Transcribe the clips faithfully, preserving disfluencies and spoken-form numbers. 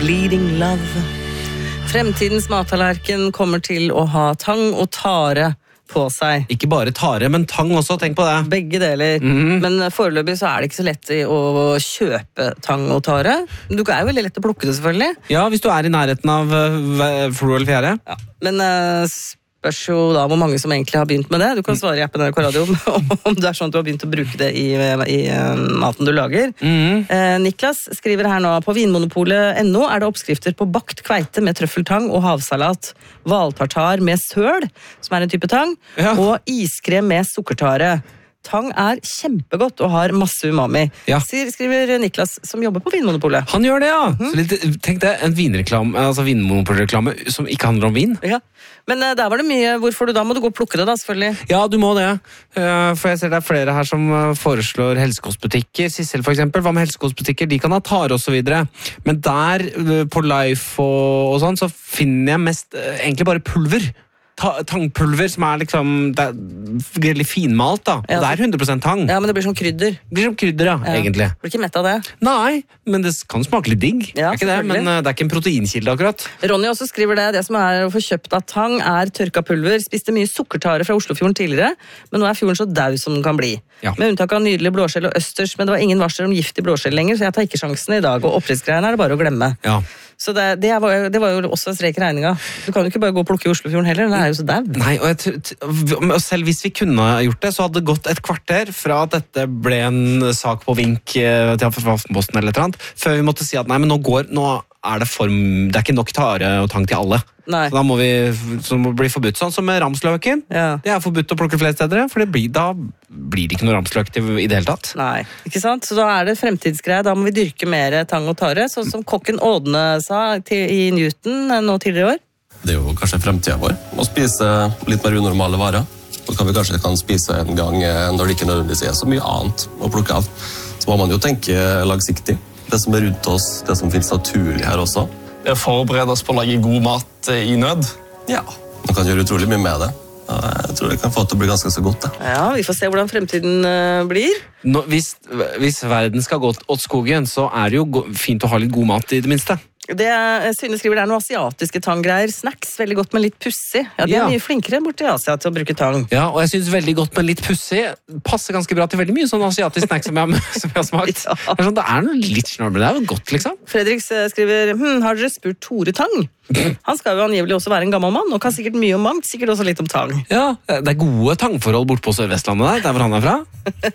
Bleeding Love. Fremtidens mattallerken kommer til å ha tang og tare på seg. Ikke bare tare, men tang også, tenk på det. Begge deler. Mm. Men foreløpig så er det ikke så lett å kjøpe tang og tare. Du er jo veldig lett å plukke det, selvfølgelig. Ja, hvis du er i nærheten av uh, Flo eller Fjerde. Ja, men uh, spørs jo da hvor mange som egentlig har begynt med det. Du kan svare i appen N R K Radio om det er sånn at du har begynt å bruke det i, i uh, maten du lager. Mm. Uh, Niklas skriver her nå, på vinmonopolet punkt no er det oppskrifter på bakt kveite med trøffeltang og havsalat, valtartar med søl, som er en type tang, ja. Og iskrem med sukkertare. Tang er kjempegodt og har masse umami, ja. Skriver Niklas, som jobber på Vinmonopolet. Han gjør det, ja. Mm. Så litt, tenk deg, en vinreklame, altså Vinmonopolreklame som ikke handler om vin. Ja. Men uh, der var det mye, hvorfor du da må du gå og plukke det da, selvfølgelig? Ja, du må det. Uh, for jeg ser det er flere her som uh, foreslår helsekostbutikker. Sissel for eksempel, hva med helsekostbutikker? De kan ha tare og så videre. Men der, uh, på Life og, og sånn, så finner jeg mest uh, egentlig bare pulver. Ta- tangpulver som er liksom det er veldig finmalt da, ja, og det er hundre prosent tang. Ja, men det blir som krydder. Det blir som krydder, ja, ja. Egentlig. Blir ikke mett av det? Nei, men det kan smake litt digg. Ja, er ikke det? Men uh, det er ikke en proteinkilde akkurat. Ronny også skriver det, det som er å få kjøpt av tang er tørka pulver. Spiste mye sukkertare fra Oslofjorden tidligere, men nå er fjorden så dau som den kan bli. Ja. Med unntak av nydelig blåskjell og østers, men det var ingen varsler om gift i blåskjell lenger, så jeg tar ikke sjansen i dag, og oppdrettsgreiene er det bare å glemme. Ja. Så det, det, var, det var jo også en strek i regninga. Du kan jo ikke bare gå og plukke i Oslofjorden heller, den er jo så dau. Nei, og, jeg, og selv hvis vi kunne gjort det, så hadde det gått et kvarter fra at dette ble en sak på vink til Aftenposten eller et eller annet, før vi måtte si at nei, men nå går, nå er det for, det er ikke nok tare og tang til alle. Nei. Så da må vi så må det bli forbudt, sånn som med ramsløken. Ja. Det er forbudt å plukke flere steder, for det blir, da blir det ikke noe ramsløk til, i det hele tatt. Nei, ikke sant? Så da er det fremtidsgreie, da må vi dyrke mer tang og tare, sånn som kokken Ådne sa til, i Newton nå tidligere i år. Det er jo kanskje fremtiden vår, å spise litt mer unormale varer. Så kan vi kanskje kan spise en gang når det ikke nødvendigvis er så mye annet å plukke av. Så må man jo tenke langsiktig. Det som er rundt oss, det som finnes naturlig her også. Det å forberede oss på å lage god mat i nød. Ja, man kan gjøre utrolig mye med det. Jeg tror det kan få til å bli ganske så godt. Det. Ja, vi får se hvordan fremtiden uh, blir. Nå, hvis, hvis verden skal gå åt skogen, så er det jo fint å ha litt god mat i det minste. Det Synne skriver det er noe asiatiske tanggreier. Snacks, veldig godt, men litt pussig. Ja, de er ja. Mye flinkere borte i Asia til å bruke tang. Ja, og jeg synes veldig godt, men litt pussig passer ganske bra til veldig mye sånn asiatisk snacks som jeg, som jeg har smakt. Ja. Det er, sånn, det er noe litt snart, men det er jo godt, liksom. Fredrik skriver, hm, har dere spurt Tore Tang? Han skal jo angivelig også være en gammel mann, og kan sikkert mye om mangt, sikkert også litt om tang. Ja, det er gode tangforhold bort på Sør-Vestlandet der, der hvor han er fra.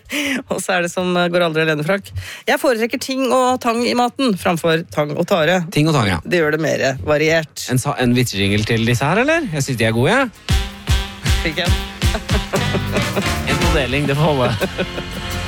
Og så er det som går aldri alene frakk. Jeg foretrekker ting og tang i maten, framfor tang og tare. Ting og tang, ja. Det gjør det mer variert. En, en vitsejingle til disse her, eller? Jeg synes de er gode, ja. Fikk en. En modeling, det får holde.